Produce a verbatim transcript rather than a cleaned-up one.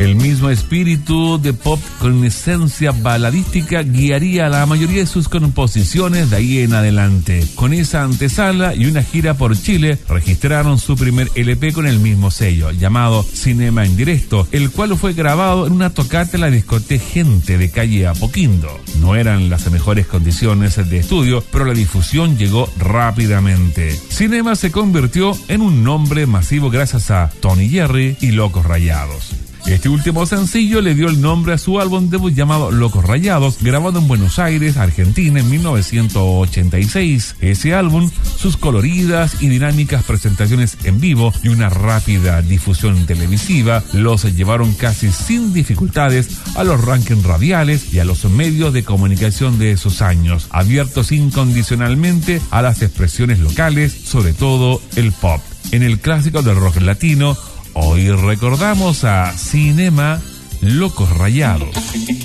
El mismo espíritu de pop con esencia baladística guiaría a la mayoría de sus composiciones de ahí en adelante. Con esa antesala y una gira por Chile, registraron su primer L P con el mismo sello, llamado Cinema en Directo, el cual fue grabado en una tocata en la discoteca Gente de calle Apoquindo. No eran las mejores condiciones de estudio, pero la difusión llegó rápidamente. Cinema se convirtió en un nombre masivo gracias a Tony Jerry y Locos Rayados. Este último sencillo le dio el nombre a su álbum debut llamado Locos Rayados, grabado en Buenos Aires, Argentina, en mil novecientos ochenta y seis. Ese álbum, sus coloridas y dinámicas presentaciones en vivo y una rápida difusión televisiva los llevaron casi sin dificultades a los rankings radiales y a los medios de comunicación de esos años, abiertos incondicionalmente a las expresiones locales, sobre todo el pop. En el clásico del rock latino, hoy recordamos a Cinema, Locos Rayados.